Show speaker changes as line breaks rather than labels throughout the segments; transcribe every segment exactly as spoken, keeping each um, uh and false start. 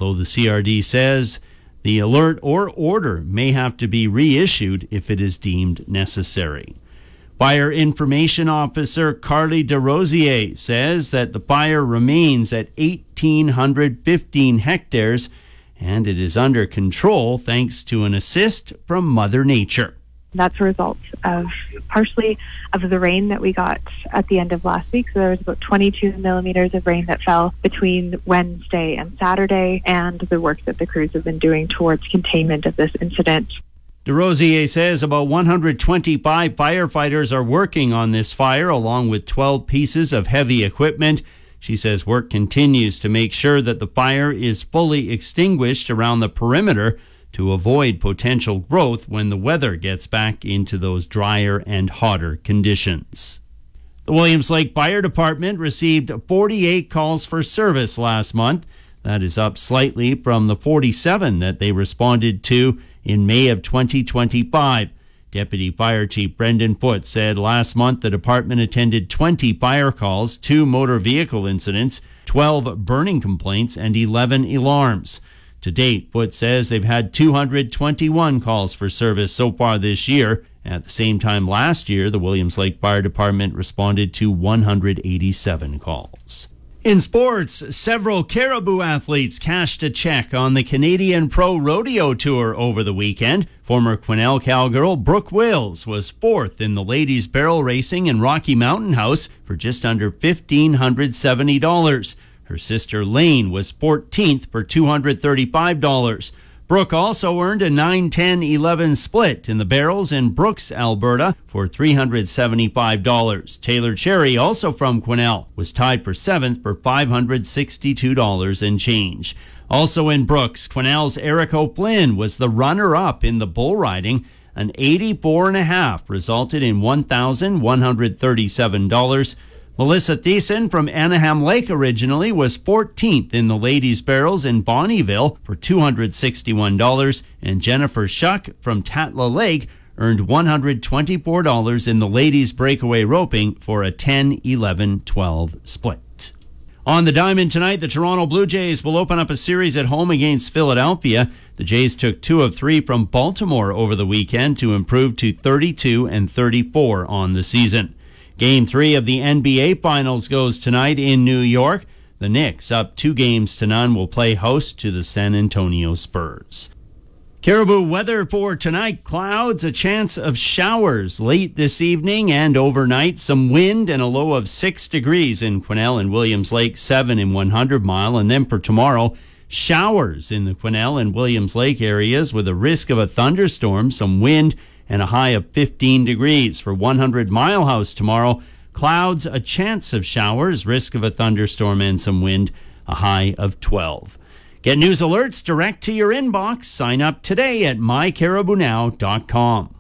although the C R D says the alert or order may have to be reissued if it is deemed necessary. Fire Information Officer Carly DeRosier says that the fire remains at one thousand eight hundred fifteen hectares and it is under control thanks to an assist from Mother Nature.
That's a result of partially of the rain that we got at the end of last week. So there was about twenty-two millimeters of rain that fell between Wednesday and Saturday, and the work that the crews have been doing towards containment of this incident.
DeRosier says about one hundred twenty-five firefighters are working on this fire, along with twelve pieces of heavy equipment. She says work continues to make sure that the fire is fully extinguished around the perimeter to avoid potential growth when the weather gets back into those drier and hotter conditions. The Williams Lake Fire Department received forty-eight calls for service last month. That is up slightly from the forty-seven that they responded to in May of twenty twenty-five. Deputy Fire Chief Brendan Foote said last month the department attended twenty fire calls, two motor vehicle incidents, twelve burning complaints, and eleven alarms. To date, Foote says they've had two hundred twenty-one calls for service so far this year. At the same time last year, the Williams Lake Fire Department responded to one hundred eighty-seven calls. In sports, several Caribou athletes cashed a check on the Canadian Pro Rodeo Tour over the weekend. Former Quesnel cowgirl Brooke Wills was fourth in the ladies' barrel racing in Rocky Mountain House for just under one thousand five hundred seventy dollars. Her sister Lane was fourteenth for two hundred thirty-five dollars. Brooke also earned a nine ten eleven split in the barrels in Brooks, Alberta for three hundred seventy-five dollars. Taylor Cherry, also from Quesnel, was tied for seventh for five hundred sixty-two dollars and change. Also in Brooks, Quesnel's Eric O'Flynn was the runner-up in the bull riding. An eighty-four and a half resulted in one thousand one hundred thirty-seven dollars. Melissa Thiessen from Anaheim Lake originally was fourteenth in the ladies' barrels in Bonnyville for two hundred sixty-one dollars, and Jennifer Shuck from Tatla Lake earned one hundred twenty-four dollars in the ladies' breakaway roping for a ten eleven twelve split. On the diamond tonight, the Toronto Blue Jays will open up a series at home against Philadelphia. The Jays took two of three from Baltimore over the weekend to improve to thirty-two and thirty-four on the season. Game three of the N B A Finals goes tonight in New York. The Knicks, up two games to none, will play host to the San Antonio Spurs. Caribou weather for tonight: clouds, a chance of showers late this evening and overnight. Some wind and a low of six degrees in Quesnel and Williams Lake, seven in one hundred mile. And then for tomorrow, showers in the Quesnel and Williams Lake areas with a risk of a thunderstorm, some wind, and a high of fifteen degrees. For one hundred mile House tomorrow, clouds, a chance of showers, risk of a thunderstorm and some wind, a high of twelve. Get news alerts direct to your inbox. Sign up today at my caribou now dot com.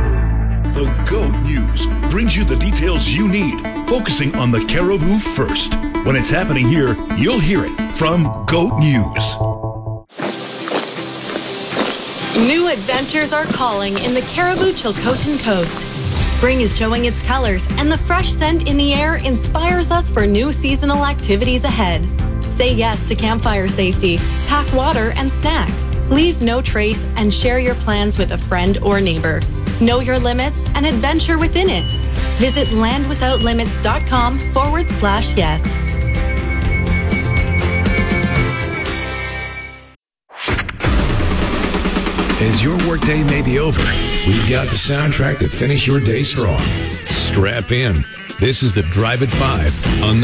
The GOAT News brings you the details you need, focusing on the Caribou first. When it's happening here, you'll hear it from GOAT News.
New adventures are calling in the Caribou Chilcotin Coast. Spring is showing its colors, and the fresh scent in the air inspires us for new seasonal activities ahead. Say yes to campfire safety, pack water and snacks, leave no trace, and share your plans with a friend or neighbor. Know your limits and adventure within it. Visit landwithoutlimits.com forward slash yes.
As your workday may be over, we've got the soundtrack to finish your day strong. Strap in. This is the Drive at five on the